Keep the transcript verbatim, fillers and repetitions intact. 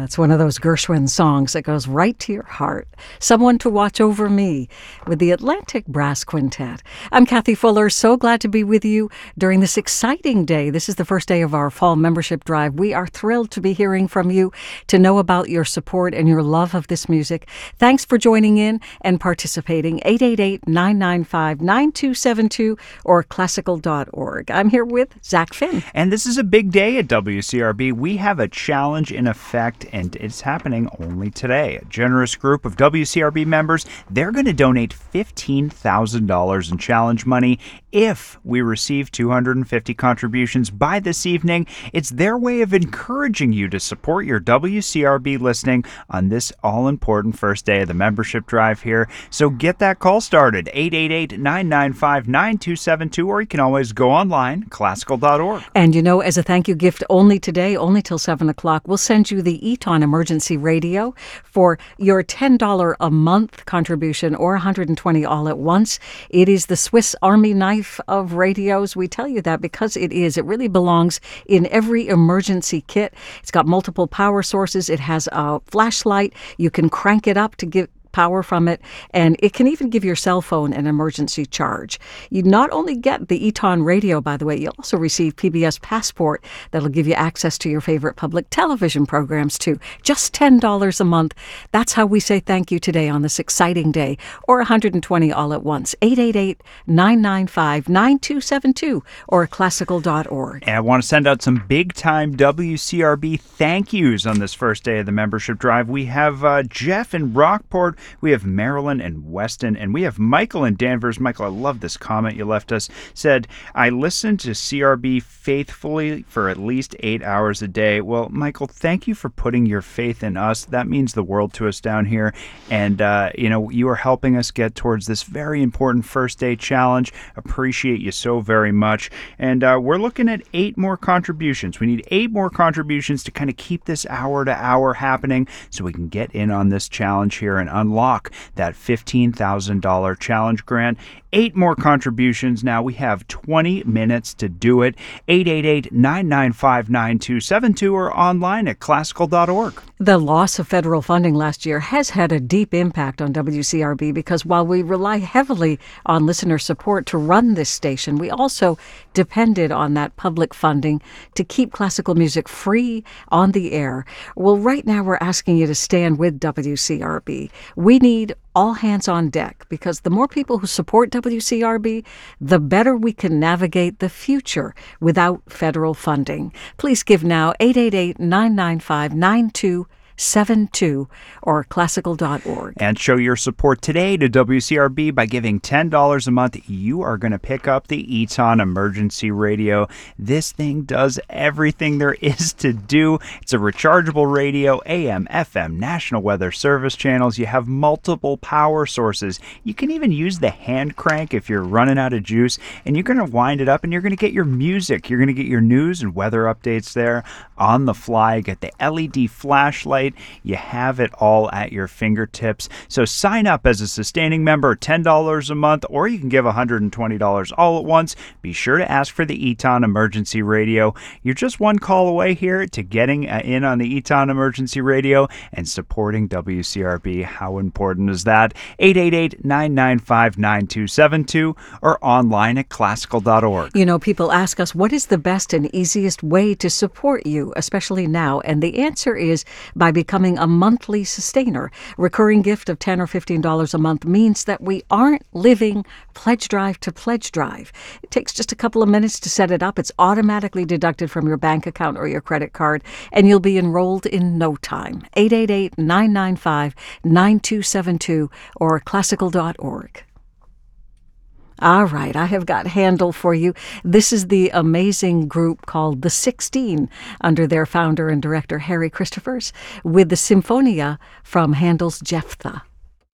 That's one of those Gershwin songs that goes right to your heart. Someone to Watch Over Me with the Atlantic Brass Quintet. I'm Kathy Fuller, so glad to be with you during this exciting day. This is the first day of our fall membership drive. We are thrilled to be hearing from you, to know about your support and your love of this music. Thanks for joining in and participating. eight eight eight, nine nine five, nine two seven two or classical dot org. I'm here with Zach Finn. And this is a big day at W C R B. We have a challenge in effect, and it's happening only today. A generous group of W C R B members, they're going to donate fifteen thousand dollars in challenge money if we receive two hundred fifty contributions by this evening. It's their way of encouraging you to support your W C R B listening on this all-important first day of the membership drive here. So get that call started, eight eight eight, nine nine five, nine two seven two, or you can always go online, classical dot org. And you know, as a thank you gift only today, only till seven o'clock, we'll send you the Eton Emergency Radio for your ten dollars a month contribution or one hundred twenty dollars all at once. It is the Swiss Army knife of radios. We tell you that because it is. It really belongs in every emergency kit. It's got multiple power sources. It has a flashlight. You can crank it up to get power from it, and it can even give your cell phone an emergency charge. You not only get the Eton radio, by the way, you also receive P B S Passport that'll give you access to your favorite public television programs too. Just ten dollars a month. That's how we say thank you today on this exciting day, or one hundred twenty all at once. eight eight eight, nine nine five, nine two seven two or classical dot org. And I want to send out some big-time W C R B thank yous on this first day of the membership drive. We have uh, Jeff in Rockport. We have Marilyn and Weston, and we have Michael in Danvers. Michael, I love this comment you left us. Said, I listen to C R B faithfully for at least eight hours a day. Well, Michael, thank you for putting your faith in us. That means the world to us down here. And, uh, you know, you are helping us get towards this very important first day challenge. Appreciate you so very much. And uh, we're looking at eight more contributions. We need eight more contributions to kind of keep this hour to hour happening so we can get in on this challenge here and unlock Unlock that fifteen thousand dollars challenge grant. Eight more contributions now. We have twenty minutes to do it. eight eight eight, nine nine five, nine two seven two or online at classical dot org. The loss of federal funding last year has had a deep impact on W C R B because while we rely heavily on listener support to run this station, we also depended on that public funding to keep classical music free on the air. Well, right now we're asking you to stand with W C R B. We need all hands on deck because the more people who support W C R B, the better we can navigate the future without federal funding. Please give now, eight eight eight, nine nine five, nine two seven two or classical dot org. And show your support today to W C R B by giving ten dollars a month. You are going to pick up the Eton Emergency Radio. This thing does everything there is to do. It's a rechargeable radio, A M, F M, National Weather Service channels. You have multiple power sources. You can even use the hand crank if you're running out of juice, and you're going to wind it up and you're going to get your music. You're going to get your news and weather updates there on the fly. Get the L E D flashlight. You have it all at your fingertips. So sign up as a sustaining member, ten dollars a month, or you can give one hundred twenty dollars all at once. Be sure to ask for the Eton Emergency Radio. You're just one call away here to getting in on the Eton Emergency Radio and supporting W C R B. How important is that? eight eight eight, nine nine five, nine two seven two or online at classical dot org. You know, people ask us, what is the best and easiest way to support you, especially now? And the answer is by becoming a monthly sustainer. Recurring gift of ten dollars or fifteen dollars a month means that we aren't living pledge drive to pledge drive. It takes just a couple of minutes to set it up. It's automatically deducted from your bank account or your credit card, and you'll be enrolled in no time. eight eight eight, nine nine five, nine two seven two or classical dot org. All right, I have got Handel for you. This is the amazing group called The Sixteen, under their founder and director Harry Christophers, with the Symphonia from Handel's Jephthah.